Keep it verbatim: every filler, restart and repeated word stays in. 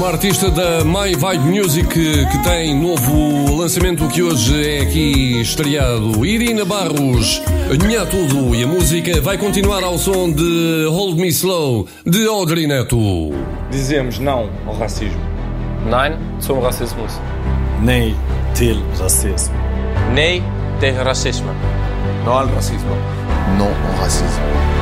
Uma artista da My Vibe Music que tem novo lançamento que hoje é aqui estreado. Irina Barros, Nha Tudo, e a música vai continuar ao som de Hold Me Slow, de Audrey Neto. Dizemos não ao racismo. Nein zum Rassismus. Nej till rasism. Nej tegen racisme. No al racismo. No au racisme.